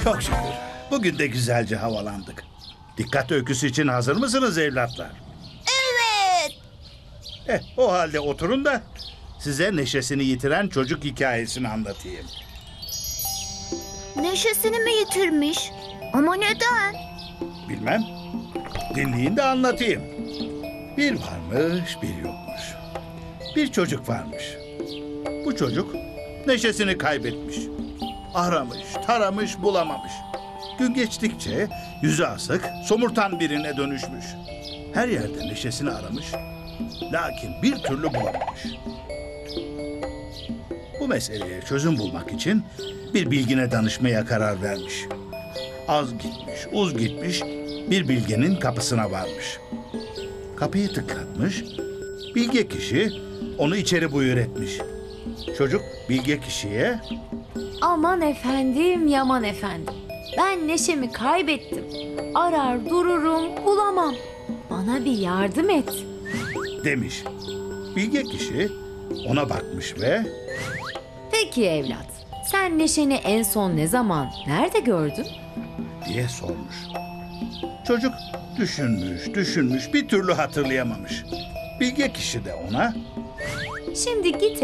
Çok şükür. Bugün de güzelce havalandık. Dikkat öyküsü için hazır mısınız evlatlar? Evet. O halde oturun da size neşesini yitiren çocuk hikayesini anlatayım. Neşesini mi yitirmiş? Ama neden? Bilmem. Dinleyin de anlatayım. Bir varmış, bir yokmuş. Bir çocuk varmış. Bu çocuk neşesini kaybetmiş. Aramış, taramış, bulamamış. Gün geçtikçe yüzü asık, somurtan birine dönüşmüş. Her yerde neşesini aramış. Lakin bir türlü bulamamış. Bu meseleye çözüm bulmak için bir bilgine danışmaya karar vermiş. Az gitmiş, uz gitmiş, bir bilgenin kapısına varmış. Kapıyı tıklatmış, bilge kişi onu içeri buyur etmiş. Çocuk bilge kişiye, Aman efendim, yaman efendim. Ben neşemi kaybettim. Arar dururum, bulamam. Bana bir yardım et. demiş. Bilge kişi ona bakmış ve Peki evlat, sen neşeni en son ne zaman, nerede gördün? diye sormuş. Çocuk düşünmüş, bir türlü hatırlayamamış. Bilge kişi de ona, Şimdi git